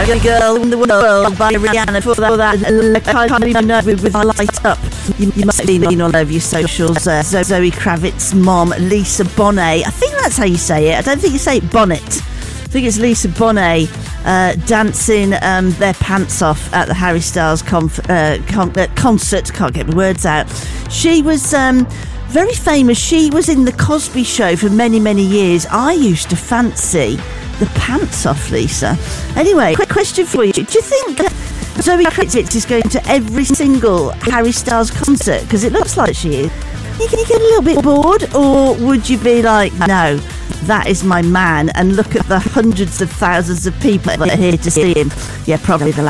Only girl in the world by Rihanna for that kindly note with light up. You must have been all over your socials. Zoe Kravitz's mom, Lisa Bonet. I think that's how you say it. I don't think you say it Bonnet. I think it's Lisa Bonet dancing their pants off at the Harry Styles concert. Can't get my words out. She was very famous. She was in the Cosby Show for many, many years. I used to fancy the pants off Lisa. Anyway, quick question for you. Do you think Zoe Kravitz is going to every single Harry Styles concert? Because it looks like she is. You get a little bit bored, or would you be like, no, that is my man, and look at the hundreds of thousands of people that are here to see him? Yeah, probably the